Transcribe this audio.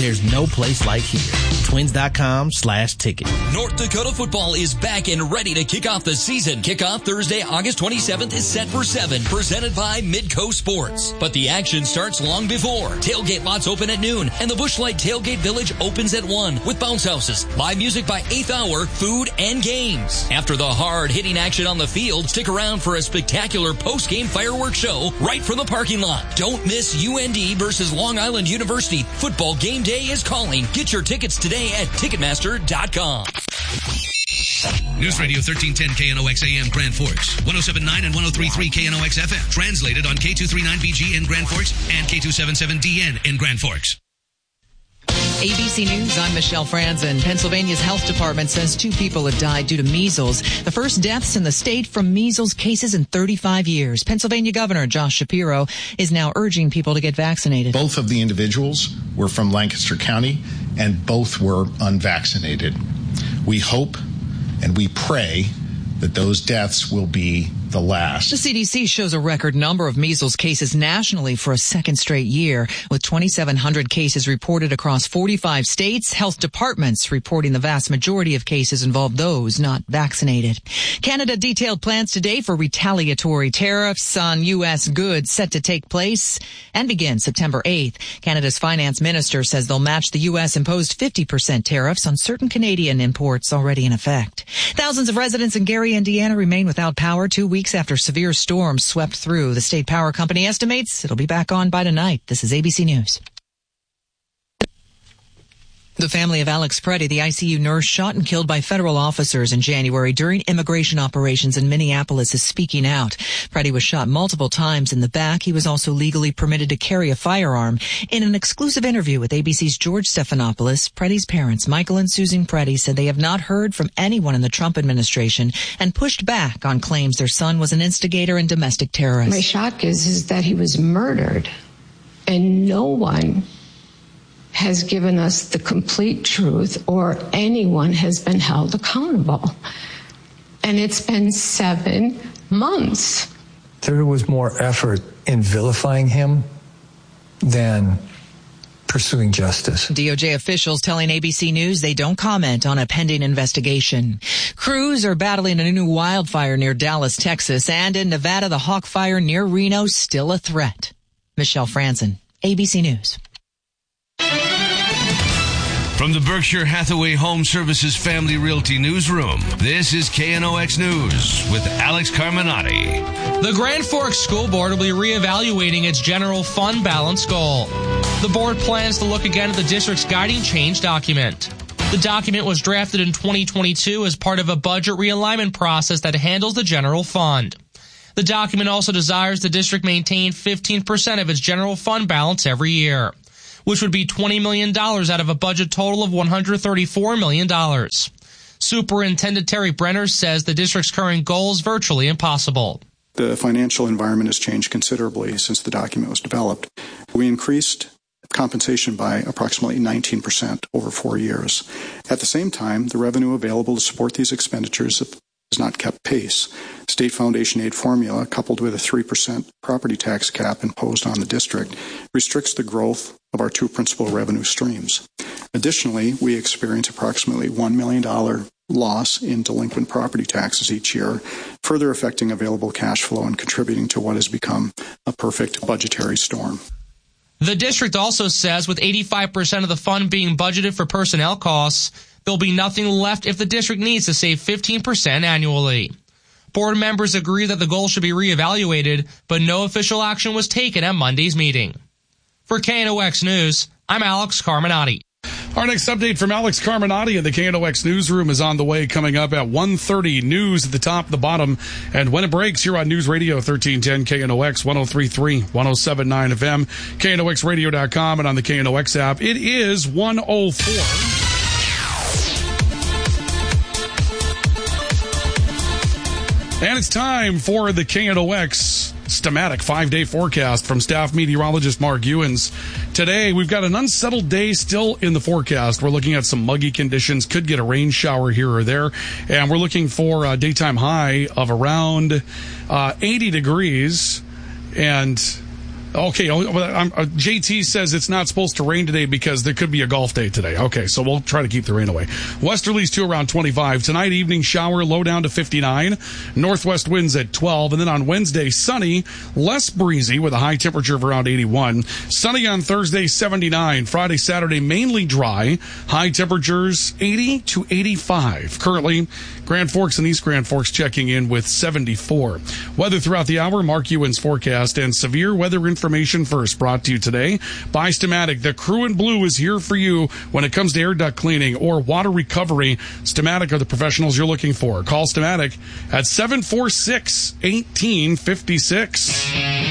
There's no place like here. Twins.com/ticket. North Dakota football is back and ready to kick off the season. Kickoff Thursday, August 27th is set for 7, presented by Midco Sports. But the action starts long before. Tailgate lots open at noon, and the Busch Light Tailgate Village opens at 1 with bounce houses, live music by 8th hour, food, and games. After the hard-hitting action on the field, stick around for a spectacular post-game fireworks show right from the parking lot. Don't miss UND versus Long Island University. Football game day is calling. Get your tickets today at Ticketmaster.com. News Radio 1310 KNOX AM Grand Forks, 107.9 and 103.3 KNOX FM. Translated on K239BG in Grand Forks and K277DN in Grand Forks. ABC News, I'm Michelle Franzen. Pennsylvania's health department says 2 people have died due to measles. The first deaths in the state from measles cases in 35 years. Pennsylvania Governor Josh Shapiro is now urging people to get vaccinated. Both of the individuals were from Lancaster County, and both were unvaccinated. We hope and we pray that those deaths will be the last. The CDC shows a record number of measles cases nationally for a second straight year, with 2,700 cases reported across 45 states. Health departments reporting the vast majority of cases involve those not vaccinated. Canada detailed plans today for retaliatory tariffs on U.S. goods set to take place and begin September 8th. Canada's finance minister says they'll match the U.S. imposed 50% tariffs on certain Canadian imports already in effect. Thousands of residents in Gary, Indiana remain without power 2 weeks after severe storms swept through. The state power company estimates it'll be back on by tonight. This is ABC News. The family of Alex Preddy, the ICU nurse shot and killed by federal officers in January during immigration operations in Minneapolis, is speaking out. Preddy was shot multiple times in the back. He was also legally permitted to carry a firearm. In an exclusive interview with ABC's George Stephanopoulos, Preddy's parents, Michael and Susan Preddy, said they have not heard from anyone in the Trump administration and pushed back on claims their son was an instigator and domestic terrorist. My shock is that he was murdered, and no one has given us the complete truth, or anyone has been held accountable. And it's been 7 months. There was more effort in vilifying him than pursuing justice. DOJ officials telling ABC News they don't comment on a pending investigation. Crews are battling a new wildfire near Dallas, Texas, and in Nevada, the Hawk Fire near Reno still a threat. Michelle Franzen, ABC News. From the Berkshire Hathaway Home Services Family Realty Newsroom, this is KNOX News with Alex Carminati. The Grand Forks School Board will be reevaluating its general fund balance goal. The board plans to look again at the district's guiding change document. The document was drafted in 2022 as part of a budget realignment process that handles the general fund. The document also desires the district maintain 15% of its general fund balance every year, which would be $20 million out of a budget total of $134 million. Superintendent Terry Brenner says the district's current goal is virtually impossible. The financial environment has changed considerably since the document was developed. We increased compensation by approximately 19% over 4 years. At the same time, the revenue available to support these expenditures has not kept pace. State foundation aid formula, coupled with a 3% property tax cap imposed on the district, restricts the growth of our 2 principal revenue streams. Additionally, we experience approximately $1 million loss in delinquent property taxes each year, further affecting available cash flow and contributing to what has become a perfect budgetary storm. The district also says with 85% of the fund being budgeted for personnel costs, there'll be nothing left if the district needs to save 15% annually. Board members agree that the goal should be reevaluated, but no official action was taken at Monday's meeting. For KNOX News, I'm Alex Carminati. Our next update from Alex Carminati in the KNOX newsroom is on the way, coming up at 1:30. News at the top, the bottom, and when it breaks, here on News Radio 1310 KNOX 103.3, 107.9 FM, KNOXradio.com, and on the KNOX app. It is 1:04. And it's time for the KNOX Stamatic 5-day forecast from staff meteorologist Mark Ewens. Today, we've got an unsettled day still in the forecast. We're looking at some muggy conditions, could get a rain shower here or there, and we're looking for a daytime high of around 80 degrees. And Okay, JT says it's not supposed to rain today because there could be a golf day today. Okay, so we'll try to keep the rain away. Westerlies to around 25. Tonight, evening shower, low down to 59. Northwest winds at 12. And then on Wednesday, sunny, less breezy with a high temperature of around 81. Sunny on Thursday, 79. Friday, Saturday, mainly dry. High temperatures 80 to 85. Currently, Grand Forks and East Grand Forks checking in with 74. Weather throughout the hour, Mark Ewan's forecast and severe weather information first, brought to you today by Stamatic. The crew in blue is here for you when it comes to air duct cleaning or water recovery. Stamatic are the professionals you're looking for. Call Stamatic at 746-1856.